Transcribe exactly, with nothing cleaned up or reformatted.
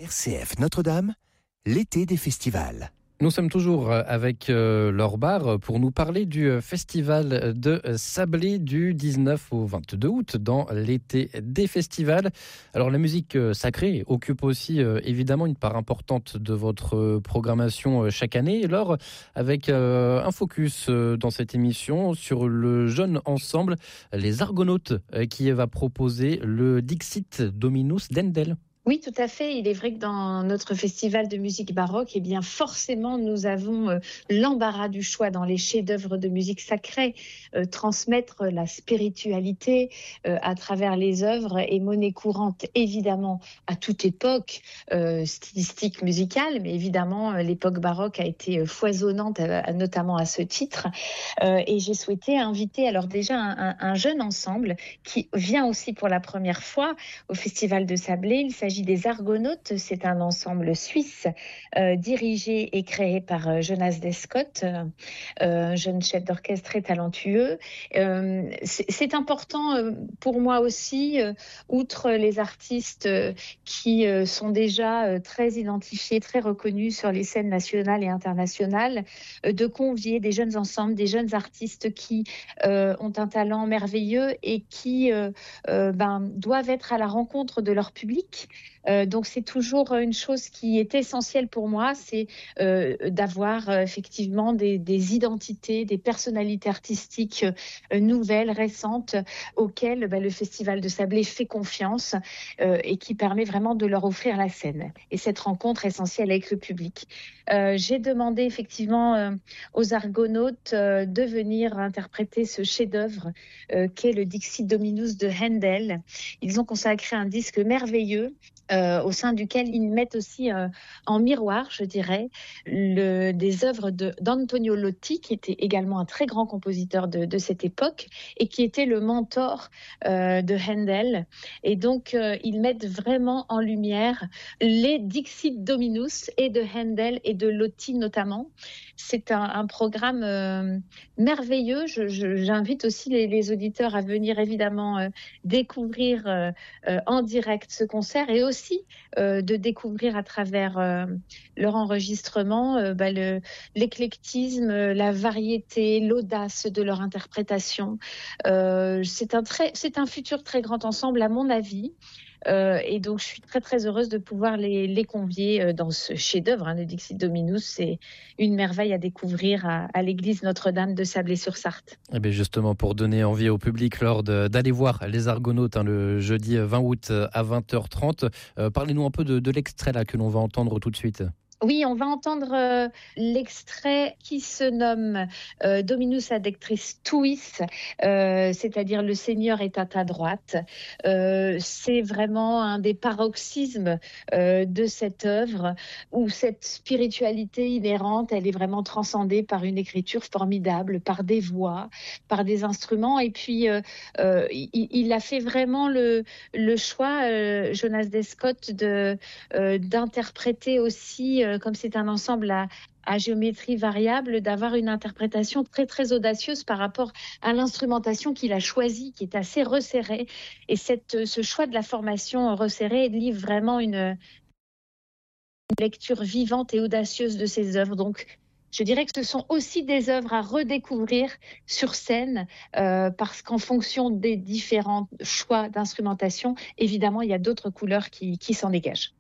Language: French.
R C F Notre-Dame, l'été des festivals. Nous sommes toujours avec Laure Barre pour nous parler du festival de Sablé du dix-neuf au vingt-deux août dans l'été des festivals. Alors la musique sacrée occupe aussi évidemment une part importante de votre programmation chaque année. Et Laure, avec un focus dans cette émission sur le jeune ensemble Les Argonautes qui va proposer le Dixit Dominus d'Handel. Oui, tout à fait. Il est vrai que dans notre festival de musique baroque, eh bien forcément, nous avons euh, l'embarras du choix dans les chefs-d'œuvre de musique sacrée. Euh, transmettre la spiritualité euh, à travers les œuvres est monnaie courante, évidemment, à toute époque euh, stylistique, musicale, mais évidemment, euh, l'époque baroque a été euh, foisonnante, euh, notamment à ce titre. Euh, et j'ai souhaité inviter alors déjà un, un, un jeune ensemble qui vient aussi pour la première fois au festival de Sablé. Il s'agit des Argonautes, c'est un ensemble suisse euh, dirigé et créé par euh, Jonas Descott, euh, un jeune chef d'orchestre très talentueux. Euh, c'est, c'est important euh, pour moi aussi, euh, outre les artistes euh, qui euh, sont déjà euh, très identifiés, très reconnus sur les scènes nationales et internationales, euh, de convier des jeunes ensembles, des jeunes artistes qui euh, ont un talent merveilleux et qui euh, euh, ben, doivent être à la rencontre de leur public. Euh, donc c'est toujours une chose qui est essentielle pour moi, c'est euh, d'avoir euh, effectivement des, des identités, des personnalités artistiques euh, nouvelles, récentes, auxquelles bah, le Festival de Sablé fait confiance euh, et qui permet vraiment de leur offrir la scène. Et cette rencontre essentielle avec le public. Euh, j'ai demandé effectivement euh, aux Argonautes euh, de venir interpréter ce chef-d'œuvre euh, qu'est le Dixit Dominus de Handel. Ils ont consacré un disque merveilleux Euh, au sein duquel ils mettent aussi euh, en miroir, je dirais, le, des œuvres de, d'Antonio Lotti, qui était également un très grand compositeur de, de cette époque et qui était le mentor euh, de Handel. Et donc, euh, ils mettent vraiment en lumière les Dixit Dominus et de Handel et de Lotti notamment. C'est un, un programme euh, merveilleux. Je, je, j'invite aussi les, les auditeurs à venir évidemment euh, découvrir euh, euh, en direct ce concert et aussi aussi euh, de découvrir à travers euh, leur enregistrement euh, bah, le, l'éclectisme, la variété, l'audace de leur interprétation. Euh, c'est un très, c'est un futur très grand ensemble à mon avis. Euh, et donc, je suis très, très heureuse de pouvoir les, les convier euh, dans ce chef-d'œuvre, hein, le Dixit Dominus. C'est une merveille à découvrir à, à l'église Notre-Dame de Sablé-sur-Sarthe. Et bien justement, pour donner envie au public lors de, d'aller voir les Argonautes hein, le jeudi vingt août à vingt heures trente, euh, parlez-nous un peu de, de l'extrait là, que l'on va entendre tout de suite. Oui, on va entendre euh, l'extrait qui se nomme euh, Dominus Adectris Tuis, euh, c'est-à-dire le Seigneur est à ta droite. Euh, c'est vraiment un des paroxysmes euh, de cette œuvre où cette spiritualité inhérente, elle est vraiment transcendée par une écriture formidable, par des voix, par des instruments. Et puis, euh, euh, il, il a fait vraiment le, le choix, euh, Jonas Descott, de, euh, d'interpréter aussi comme c'est un ensemble à, à géométrie variable, d'avoir une interprétation très, très audacieuse par rapport à l'instrumentation qu'il a choisie, qui est assez resserrée. Et cette, ce choix de la formation resserrée livre vraiment une, une lecture vivante et audacieuse de ses œuvres. Donc, je dirais que ce sont aussi des œuvres à redécouvrir sur scène euh, parce qu'en fonction des différents choix d'instrumentation, évidemment, il y a d'autres couleurs qui, qui s'en dégagent.